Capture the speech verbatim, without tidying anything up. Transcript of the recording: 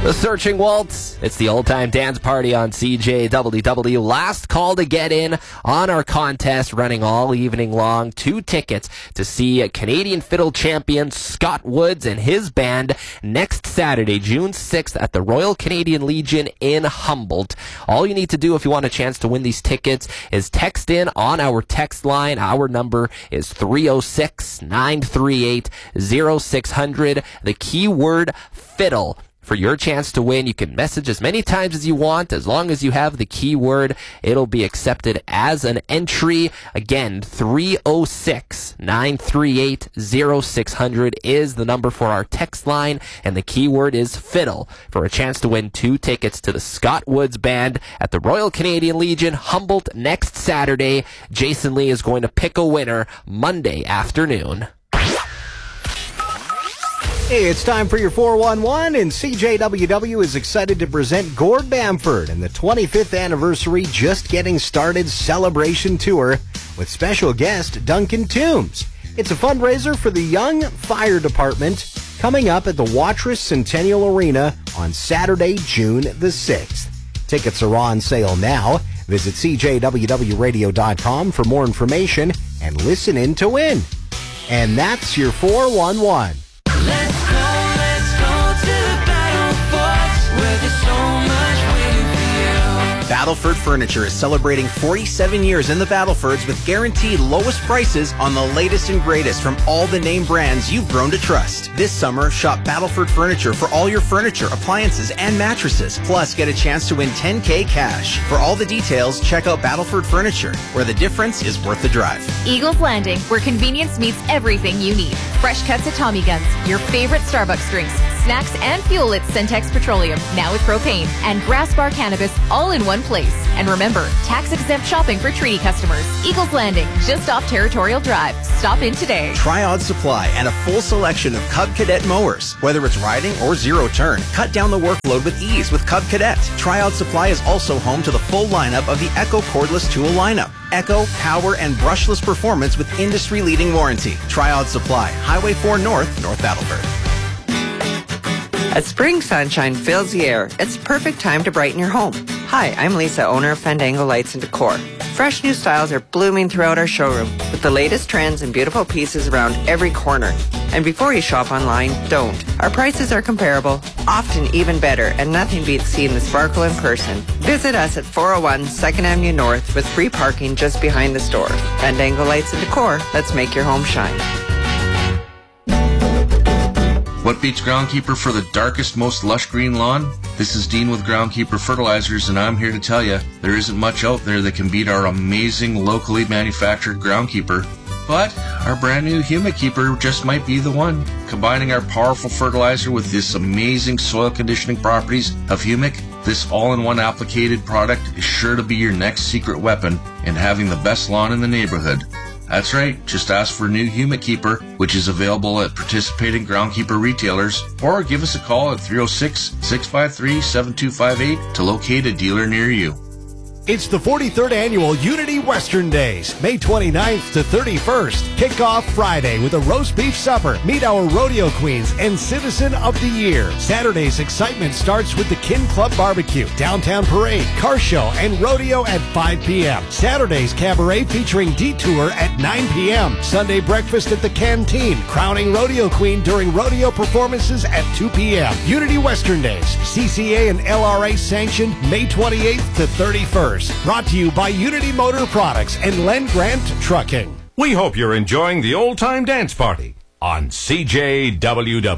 The Searching Waltz. It's the Old Time Dance Party on C J W W. Last call to get in on our contest, running all evening long. Two tickets to see Canadian fiddle champion Scott Woods and his band next Saturday, June sixth, at the Royal Canadian Legion in Humboldt. All you need to do if you want a chance to win these tickets is text in on our text line. Our number is three oh six, nine three eight, oh six hundred. The keyword fiddle. For your chance to win, you can message as many times as you want. As long as you have the keyword, it'll be accepted as an entry. Again, three oh six, nine three eight, oh six hundred is the number for our text line, and the keyword is fiddle for a chance to win two tickets to the Scott Woods Band at the Royal Canadian Legion, Humboldt, next Saturday. Jason Lee is going to pick a winner Monday afternoon. Hey, it's time for your four one one, and C J W W is excited to present Gord Bamford and the twenty-fifth anniversary Just Getting Started celebration tour with special guest Duncan Toombs. It's a fundraiser for the Young Fire Department coming up at the Watrous Centennial Arena on Saturday, June the sixth. Tickets are on sale now. Visit C J W W radio dot com for more information and listen in to win. And that's your four one one. Let's go, let's go to the battle forts where there's so much waiting for you. Battleford Furniture is celebrating forty-seven years in the Battlefords with guaranteed lowest prices on the latest and greatest from all the name brands you've grown to trust. This summer, shop Battleford Furniture for all your furniture, appliances, and mattresses. Plus, get a chance to win ten K cash. For all the details, check out Battleford Furniture, where the difference is worth the drive. Eagles Landing, where convenience meets everything you need. Fresh cuts at Tommy Guns, your favorite Starbucks drinks, snacks, and fuel at Centex Petroleum, now with propane, and Grass Bar Cannabis, all in one place. And remember, tax-exempt shopping for Treaty customers. Eagles Landing, just off Territorial Drive. Stop in today. Triod Supply and a full selection of Cub Cadet mowers. Whether it's riding or zero turn, cut down the workload with ease with Cub Cadet. Triod Supply is also home to the full lineup of the Echo cordless tool lineup. Echo, power, and brushless performance with industry-leading warranty. Triod Supply, Highway four North, North Battleford. As spring sunshine fills the air, it's the perfect time to brighten your home. Hi, I'm Lisa, owner of Fandango Lights and Decor. Fresh new styles are blooming throughout our showroom with the latest trends and beautiful pieces around every corner. And before you shop online, don't. Our prices are comparable, often even better, and nothing beats seeing the sparkle in person. Visit us at four oh one second Avenue North with free parking just behind the store. Fandango Lights and Decor, let's make your home shine. What beats Groundkeeper for the darkest, most lush green lawn? This is Dean with Groundkeeper Fertilizers, and I'm here to tell you there isn't much out there that can beat our amazing locally manufactured Groundkeeper. But our brand new Humic Keeper just might be the one. Combining our powerful fertilizer with this amazing soil conditioning properties of Humic, this all-in-one applicated product is sure to be your next secret weapon in having the best lawn in the neighborhood. That's right, just ask for new Humic Keeper, which is available at participating Groundkeeper retailers, or give us a call at three oh six, six five three, seven two five eight to locate a dealer near you. It's the forty-third Annual Unity Western Days, May twenty-ninth to thirty-first. Kick off Friday with a roast beef supper. Meet our rodeo queens and Citizen of the Year. Saturday's excitement starts with the Kin Club Barbecue, Downtown Parade, Car Show, and Rodeo at five p.m. Saturday's Cabaret featuring Detour at nine p.m. Sunday breakfast at the Canteen, crowning Rodeo Queen during rodeo performances at two p.m. Unity Western Days, C C A and L R A sanctioned May twenty-eighth to thirty-first. Brought to you by Unity Motor Products and Len Grant Trucking. We hope you're enjoying the Old Time Dance Party on C J W W.